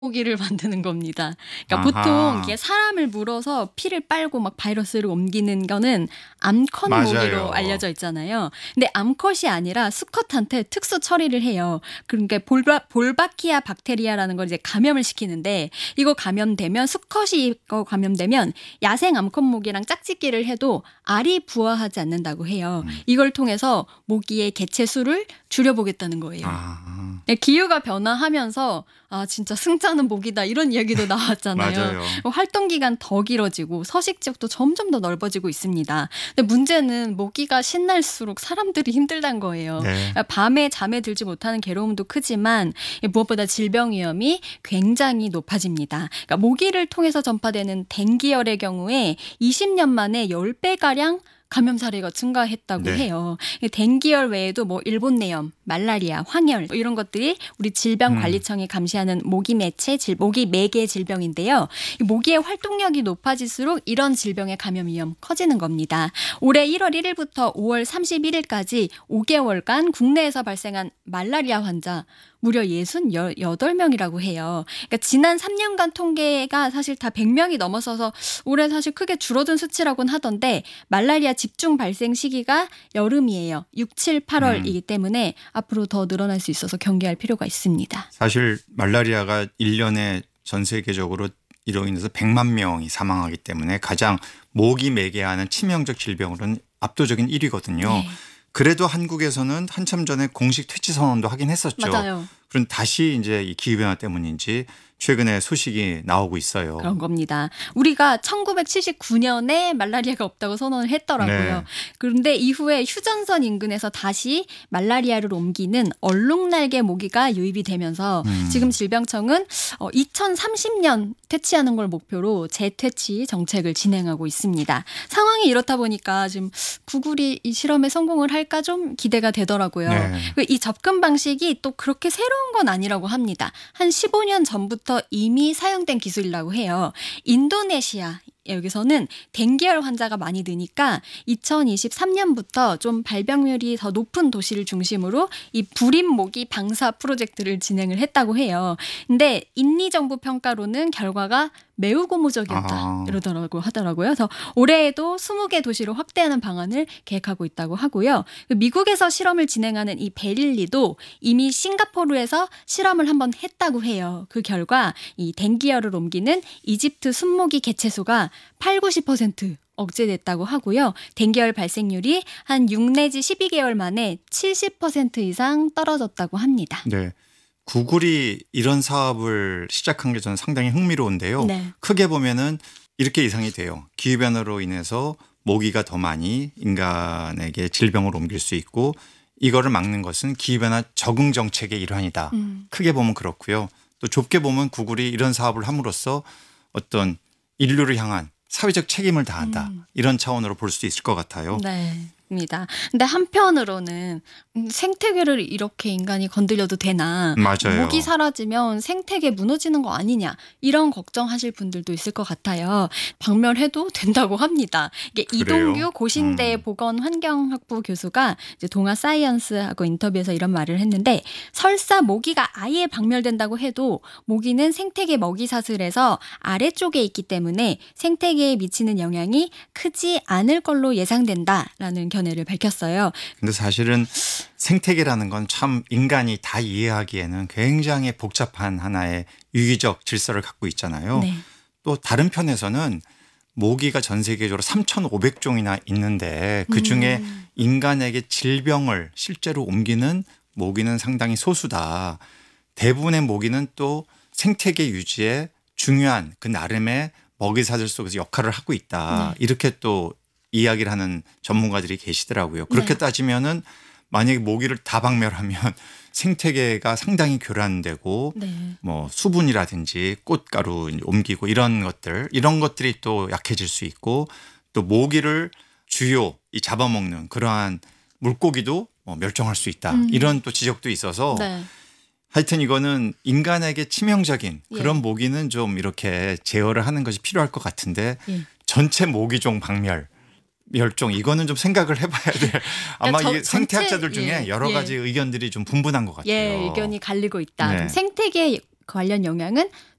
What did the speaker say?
모기를 만드는 겁니다. 그러니까 보통 아하. 이게 사람을 물어서 피를 빨고 막 바이러스를 옮기는 거는 암컷 모기로 맞아요. 알려져 있잖아요. 근데 암컷이 아니라 수컷한테 특수 처리를 해요. 그러니까 볼바키아 박테리아라는 걸 이제 감염을 시키는데 이거 감염되면 수컷이 이거 감염되면 야생 암컷 모기랑 짝짓기를 해도 알이 부화하지 않는다고 해요. 이걸 통해서 모기의 개체 수를 줄여보겠다는 거예요. 아. 네, 기후가 변화하면서 아 진짜 승자는 모기다 이런 이야기도 나왔잖아요. 맞아요. 활동 기간 더 길어지고 서식 지역도 점점 더 넓어지고 있습니다. 근데 문제는 모기가 신날수록 사람들이 힘들다는 거예요. 네. 밤에 잠에 들지 못하는 괴로움도 크지만 무엇보다 질병 위험이 굉장히 높아집니다. 그러니까 모기를 통해서 전파되는 댕기열의 경우에 20년 만에 10배가량 감염 사례가 증가했다고 네. 해요. 댕기열 외에도 뭐 일본내염, 말라리아, 황열 이런 것들이 우리 질병관리청이 감시하는 모기 매개 질병인데요. 이 모기의 활동력이 높아질수록 이런 질병의 감염 위험 커지는 겁니다. 올해 1월 1일부터 5월 31일까지 5개월간 국내에서 발생한 말라리아 환자 무려 68명이라고 해요. 그러니까 지난 3년간 통계가 사실 다 100명이 넘어서서 올해 사실 크게 줄어든 수치라고는 하던데 말라리아 집중 발생 시기가 여름이에요. 6, 7, 8월이기 때문에 앞으로 더 늘어날 수 있어서 경계할 필요가 있습니다. 사실 말라리아가 1년에 전 세계적으로 이로 인해서 100만 명이 사망하기 때문에 가장 모기 매개하는 치명적 질병으로는 압도적인 1위거든요. 네. 그래도 한국에서는 한참 전에 공식 퇴치 선언도 하긴 했었죠. 맞아요. 그럼 다시 이제 이 기후변화 때문인지 최근에 소식이 나오고 있어요. 그런 겁니다. 우리가 1979년에 말라리아가 없다고 선언을 했더라고요. 네. 그런데 이후에 휴전선 인근에서 다시 말라리아를 옮기는 얼룩날개 모기가 유입이 되면서 지금 질병청은 2030년 퇴치하는 걸 목표로 재퇴치 정책을 진행하고 있습니다. 상황이 이렇다 보니까 지금 구글이 이 실험에 성공을 할까 좀 기대가 되더라고요. 네. 이 접근 방식이 또 그렇게 새로운 건 아니라고 합니다. 한 15년 전부터 이미 사용된 기술이라고 해요. 인도네시아 여기서는 댕기열 환자가 많이 느니까 2023년부터 좀 발병률이 더 높은 도시를 중심으로 이 불임 모기 방사 프로젝트를 진행을 했다고 해요. 근데 인리 정부 평가로는 결과가 매우 고무적이었다 하더라고요. 그래서 올해에도 20개 도시로 확대하는 방안을 계획하고 있다고 하고요. 미국에서 실험을 진행하는 이 베릴리도 이미 싱가포르에서 실험을 한번 했다고 해요. 그 결과 이 댕기열을 옮기는 이집트 순모기 개체 수가 80~90% 억제됐다고 하고요. 댕기열 발생률이 한 6 내지 12개월 만에 70% 이상 떨어졌다고 합니다. 네. 구글이 이런 사업을 시작한 게 저는 상당히 흥미로운데요. 네. 크게 보면은 이렇게 예상이 돼요. 기후변화로 인해서 모기가 더 많이 인간에게 질병을 옮길 수 있고 이거를 막는 것은 기후변화 적응 정책의 일환이다. 크게 보면 그렇고요. 또 좁게 보면 구글이 이런 사업을 함으로써 어떤 인류를 향한 사회적 책임을 다한다. 이런 차원으로 볼 수 있을 것 같아요. 네. 입니다. 근데 한편으로는 생태계를 이렇게 인간이 건드려도 되나? 맞아요. 모기 사라지면 생태계 무너지는 거 아니냐? 이런 걱정하실 분들도 있을 것 같아요. 박멸해도 된다고 합니다. 이게 그래요? 이동규 고신대 보건환경학부 교수가 이제 동아사이언스하고 인터뷰에서 이런 말을 했는데 설사 모기가 아예 박멸된다고 해도 모기는 생태계 먹이사슬에서 아래쪽에 있기 때문에 생태계에 미치는 영향이 크지 않을 걸로 예상된다라는 견해를 밝혔어요. 근데 사실은 생태계라는 건 참 인간이 다 이해하기에는 굉장히 복잡한 하나의 유기적 질서를 갖고 있잖아요. 네. 또 다른 편에서는 모기가 전 세계적으로 3,500종이나 있는데 그중에 인간에게 질병을 실제로 옮기는 모기는 상당히 소수다. 대부분의 모기는 또 생태계 유지에 중요한 그 나름의 먹이사슬 속에서 역할을 하고 있다. 네. 이렇게 또 이야기를 하는 전문가들이 계시더라고요. 그렇게 네. 따지면은 만약에 모기를 다 박멸하면 생태계가 상당히 교란되고 네. 뭐 수분이라든지 꽃가루 옮기고 이런 것들이 또 약해질 수 있고 또 모기를 주요 이 잡아먹는 그러한 물고기도 멸종할 수 있다. 이런 또 지적도 있어서 네. 하여튼 이거는 인간에게 치명적인 그런 예. 모기는 좀 이렇게 제어를 하는 것이 필요할 것 같은데 예. 전체 모기종 멸종 이거는 좀 생각을 해봐야 될 아마 그러니까 이게 생태학자들 중에 예, 여러 예. 가지 의견들이 좀 분분한 것 같아요. 예, 의견이 갈리고 있다. 네. 좀 생태계 관련 영향은